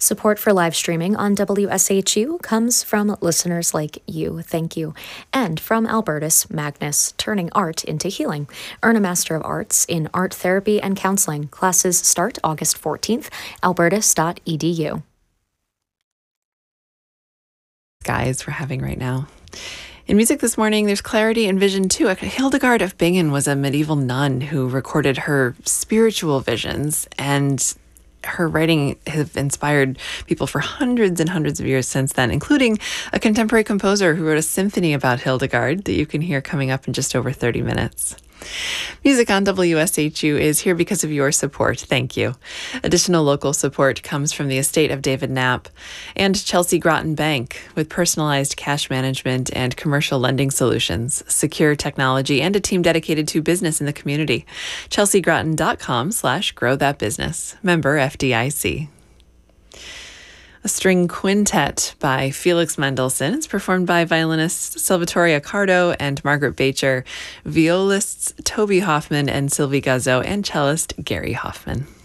Support for live streaming on WSHU comes from listeners like you. Thank you. And from Albertus Magnus, turning art into healing. Earn a Master of Arts in Art Therapy and Counseling. Classes start August 14th, albertus.edu. Guys we're having right now. In music this morning, there's clarity and vision too. Hildegard of Bingen was a medieval nun who recorded her spiritual visions, and her writing have inspired people for hundreds and hundreds of years since then, including a contemporary composer who wrote a symphony about Hildegard that you can hear coming up in just over 30 minutes. Music on WSHU is here because of your support. Thank you. Additional local support comes from the estate of David Knapp and Chelsea Groton Bank, with personalized cash management and commercial lending solutions, secure technology, and a team dedicated to business in the community. chelseagroton.com/grow-that-business. Member FDIC. A string quintet by Felix Mendelssohn. It's performed by violinists Salvatore Accardo and Margaret Bacher, violists Toby Hoffman and Sylvie Gazzo, and cellist Gary Hoffman.